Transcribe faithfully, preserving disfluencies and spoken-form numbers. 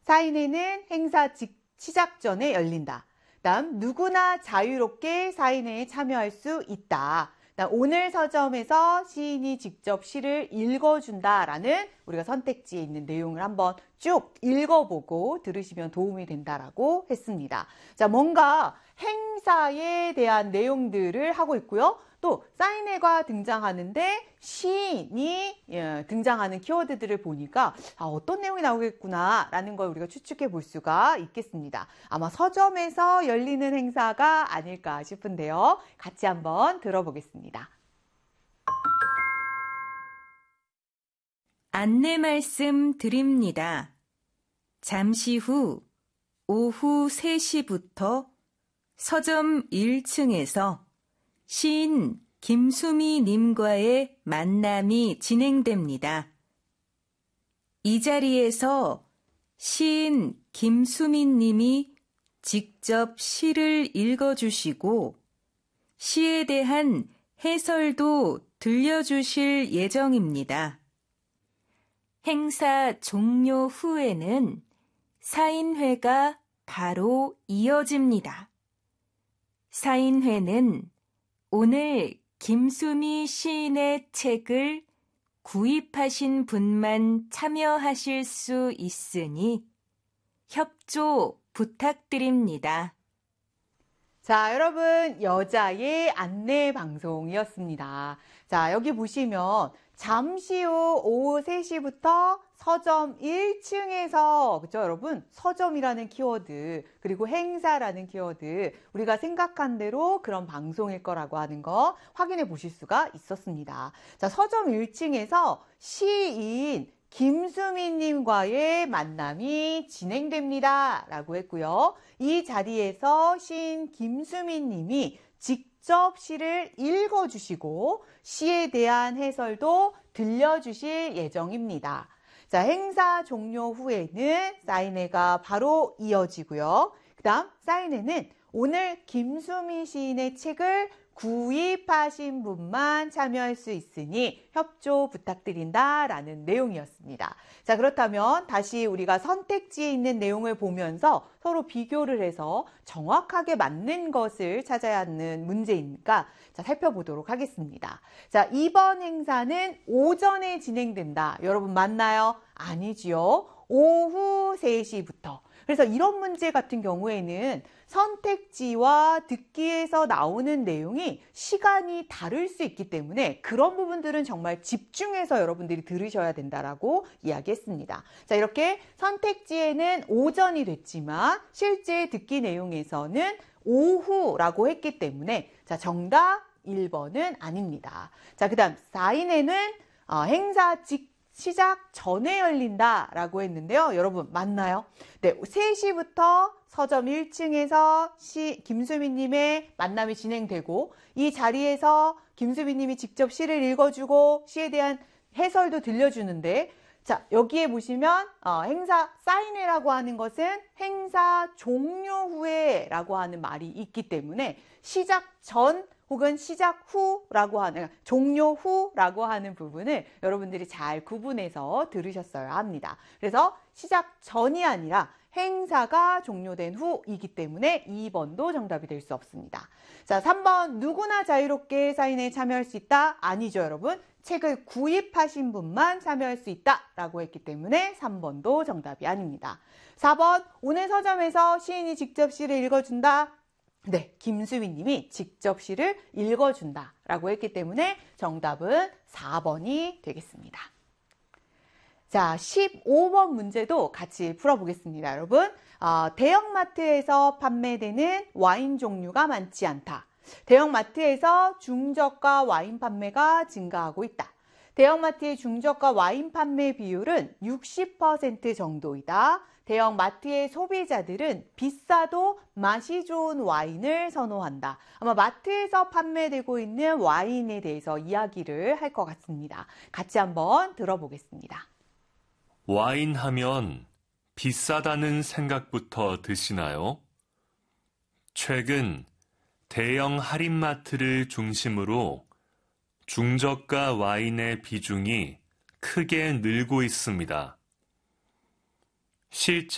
사인회는 행사 직, 시작 전에 열린다. 다음 누구나 자유롭게 사인회에 참여할 수 있다. 다음 오늘 서점에서 시인이 직접 시를 읽어준다라는 우리가 선택지에 있는 내용을 한번 쭉 읽어보고 들으시면 도움이 된다라고 했습니다. 자, 뭔가 행사에 대한 내용들을 하고 있고요. 또 사인회가 등장하는데 시인이 등장하는 키워드들을 보니까 아, 어떤 내용이 나오겠구나 라는 걸 우리가 추측해 볼 수가 있겠습니다. 아마 서점에서 열리는 행사가 아닐까 싶은데요. 같이 한번 들어보겠습니다. 안내 말씀 드립니다. 잠시 후 오후 세 시부터 서점 일 층에서 시인 김수미 님과의 만남이 진행됩니다. 이 자리에서 시인 김수미 님이 직접 시를 읽어주시고 시에 대한 해설도 들려주실 예정입니다. 행사 종료 후에는 사인회가 바로 이어집니다. 사인회는 오늘 김수미 시인의 책을 구입하신 분만 참여하실 수 있으니 협조 부탁드립니다. 자, 여러분, 여자의 안내 방송이었습니다. 자, 여기 보시면 잠시 후 오후 세 시부터 서점 일 층에서, 그죠, 여러분? 서점이라는 키워드, 그리고 행사라는 키워드, 우리가 생각한 대로 그런 방송일 거라고 하는 거 확인해 보실 수가 있었습니다. 자, 서점 일 층에서 시인 김수미님과의 만남이 진행됩니다. 라고 했고요. 이 자리에서 시인 김수미님이 직접 시를 읽어주시고 시에 대한 해설도 들려주실 예정입니다. 자, 행사 종료 후에는 사인회가 바로 이어지고요. 그 다음 사인회는 오늘 김수미 시인의 책을 구입하신 분만 참여할 수 있으니 협조 부탁드린다라는 내용이었습니다. 자, 그렇다면 다시 우리가 선택지에 있는 내용을 보면서 서로 비교를 해서 정확하게 맞는 것을 찾아야 하는 문제이니까 자, 살펴보도록 하겠습니다. 자, 이번 행사는 오전에 진행된다. 여러분 맞나요? 아니지요. 오후 세 시부터. 그래서 이런 문제 같은 경우에는 선택지와 듣기에서 나오는 내용이 시간이 다를 수 있기 때문에 그런 부분들은 정말 집중해서 여러분들이 들으셔야 된다라고 이야기했습니다. 자, 이렇게 선택지에는 오전이 됐지만 실제 듣기 내용에서는 오후라고 했기 때문에 자, 정답 일 번은 아닙니다. 자, 그 다음 사인회는 어, 행사 직 시작 전에 열린다라고 했는데요. 여러분 맞나요? 네, 세 시부터 서점 일 층에서 시, 김수미님의 만남이 진행되고 이 자리에서 김수미님이 직접 시를 읽어주고 시에 대한 해설도 들려주는데 자, 여기에 보시면 어, 행사 사인회라고 하는 것은 행사 종료 후에라고 하는 말이 있기 때문에 시작 전 혹은 시작 후라고 하는, 종료 후라고 하는 부분을 여러분들이 잘 구분해서 들으셨어야 합니다. 그래서 시작 전이 아니라 행사가 종료된 후이기 때문에 이 번도 정답이 될 수 없습니다. 자, 삼 번 누구나 자유롭게 사인회에 참여할 수 있다? 아니죠, 여러분. 책을 구입하신 분만 참여할 수 있다라고 했기 때문에 삼 번도 정답이 아닙니다. 사 번 오늘 서점에서 시인이 직접 시를 읽어준다? 네, 김수미 님이 직접 시를 읽어준다라고 했기 때문에 정답은 사 번이 되겠습니다. 자, 십오 번 문제도 같이 풀어보겠습니다, 여러분. 어, 대형마트에서 판매되는 와인 종류가 많지 않다. 대형마트에서 중저가 와인 판매가 증가하고 있다. 대형마트의 중저가 와인 판매 비율은 육십 퍼센트 정도이다. 대형마트의 소비자들은 비싸도 맛이 좋은 와인을 선호한다. 아마 마트에서 판매되고 있는 와인에 대해서 이야기를 할 것 같습니다. 같이 한번 들어보겠습니다. 와인 하면 비싸다는 생각부터 드시나요? 최근 대형 할인마트를 중심으로 중저가 와인의 비중이 크게 늘고 있습니다. 실제